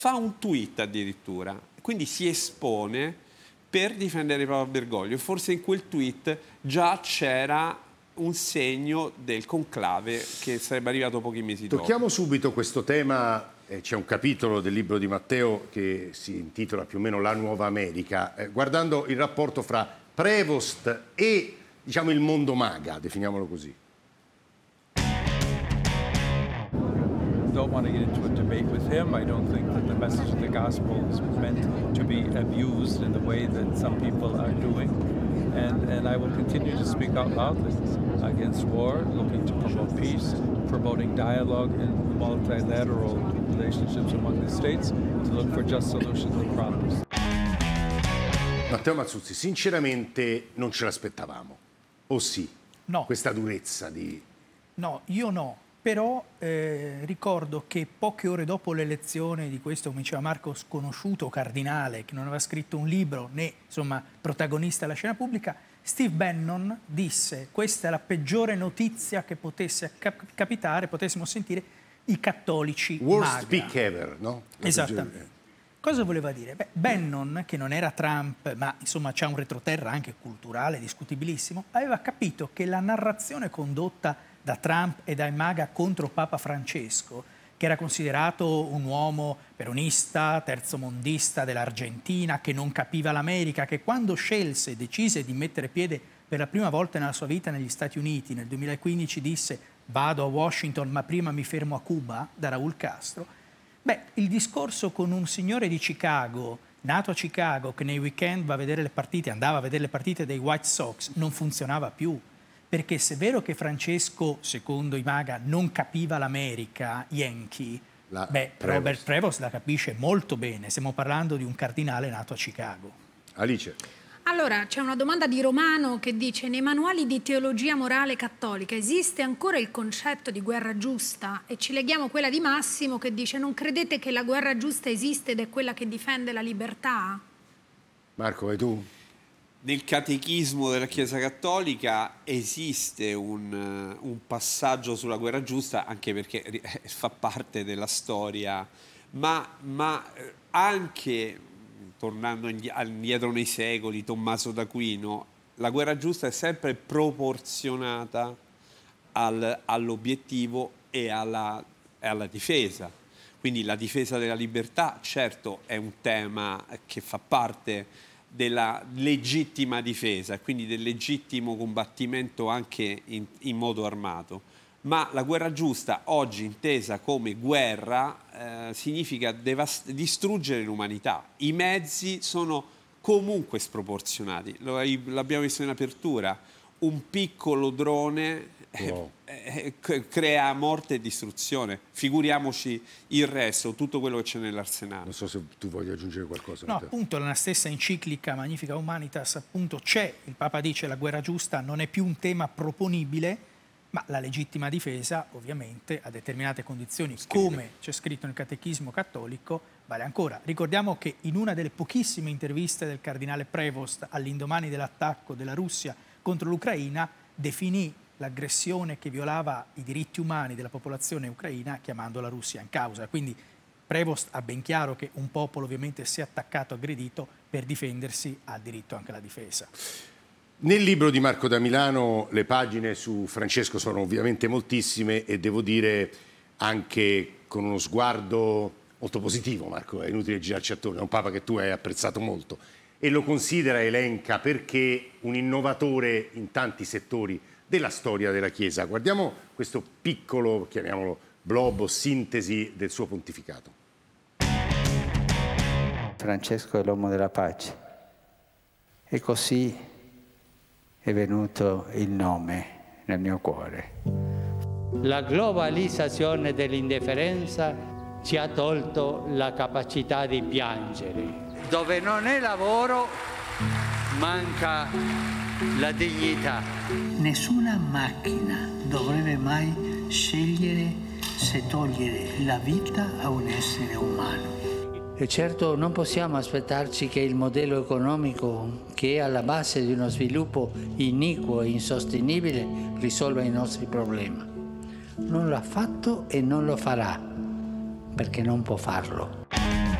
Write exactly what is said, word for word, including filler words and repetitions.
fa un tweet addirittura, quindi si espone per difendere Papa Bergoglio. Forse in quel tweet già c'era un segno del conclave che sarebbe arrivato pochi mesi dopo. Tocchiamo subito questo tema, eh, c'è un capitolo del libro di Matteo che si intitola più o meno La Nuova America, eh, guardando il rapporto fra Prevost e, diciamo, il mondo MAGA, definiamolo così. Don't want to get into a debate with him. I don't think that the message of the gospel is meant to be abused in the way that some people are doing. And, and I will continue to speak out loudly against war, looking to promote peace, promoting dialogue in multilateral relationships among the states, to look for just solutions and problems. Matteo Mazzuzzi, sinceramente non ce l'aspettavamo, o sì? No. Questa durezza di... No, io no. Però eh, ricordo che poche ore dopo l'elezione di questo, come diceva Marco, sconosciuto cardinale, che non aveva scritto un libro né, insomma, protagonista della scena pubblica, Steve Bannon disse: questa è la peggiore notizia che potesse cap- capitare, potessimo sentire i cattolici Worst MAGA. speak ever, no? La Esattamente. peggiore... Cosa voleva dire? Beh, Bannon, che non era Trump, ma insomma c'ha un retroterra anche culturale discutibilissimo, aveva capito che la narrazione condotta da Trump e dai MAGA contro Papa Francesco, che era considerato un uomo peronista, terzomondista dell'Argentina, che non capiva l'America, che quando scelse e decise di mettere piede per la prima volta nella sua vita negli Stati Uniti, nel duemilaquindici disse vado a Washington ma prima mi fermo a Cuba, da Raul Castro. Beh, il discorso con un signore di Chicago, nato a Chicago, che nei weekend va a vedere le partite, andava a vedere le partite dei White Sox, non funzionava più. Perché se è vero che Francesco, secondo i MAGA, non capiva l'America, Yankee, la beh, Prevost. Robert Prevost la capisce molto bene. Stiamo parlando di un cardinale nato a Chicago. Alice. Allora, c'è una domanda di Romano che dice: nei manuali di teologia morale cattolica esiste ancora il concetto di guerra giusta? E ci leghiamo quella di Massimo che dice: non credete che la guerra giusta esiste ed è quella che difende la libertà? Marco, e tu? Nel catechismo della Chiesa Cattolica esiste un, un passaggio sulla guerra giusta, anche perché fa parte della storia, ma, ma anche, tornando indietro nei secoli, Tommaso d'Aquino, la guerra giusta è sempre proporzionata al, all'obiettivo e alla, e alla difesa. Quindi la difesa della libertà, certo, è un tema che fa parte della legittima difesa, quindi del legittimo combattimento anche in, in modo armato. Ma la guerra giusta, oggi intesa come guerra, eh, significa devast- distruggere l'umanità. I mezzi sono comunque sproporzionati. Lo, l'abbiamo visto in apertura. Un piccolo drone Wow. eh, eh, crea morte e distruzione. Figuriamoci il resto, tutto quello che c'è nell'arsenale. Non so se tu voglia aggiungere qualcosa. No, Matteo. appunto, nella stessa enciclica Magnifica Humanitas, appunto, c'è, il Papa dice la guerra giusta non è più un tema proponibile, ma la legittima difesa, ovviamente, a determinate condizioni, come c'è scritto nel Catechismo cattolico, vale ancora. Ricordiamo che in una delle pochissime interviste del cardinale Prevost all'indomani dell'attacco della Russia contro l'Ucraina, definì l'aggressione che violava i diritti umani della popolazione ucraina chiamando la Russia in causa. Quindi Prevost ha ben chiaro che un popolo ovviamente si è attaccato, aggredito, per difendersi ha diritto anche alla difesa. Nel libro di Marco da Milano le pagine su Francesco sono ovviamente moltissime e devo dire anche con uno sguardo molto positivo. Marco, è inutile girarci attorno, è un Papa che tu hai apprezzato molto e lo considera, elenca, perché un innovatore in tanti settori della storia della Chiesa. Guardiamo questo piccolo, chiamiamolo blob, sintesi del suo pontificato. Francesco è l'uomo della pace e così è venuto il nome nel mio cuore. La globalizzazione dell'indifferenza ci ha tolto la capacità di piangere. Dove non è lavoro, manca la dignità. Nessuna macchina dovrebbe mai scegliere se togliere la vita a un essere umano. E certo non possiamo aspettarci che il modello economico, che è alla base di uno sviluppo iniquo e insostenibile, risolva i nostri problemi. Non l'ha fatto e non lo farà, perché non può farlo.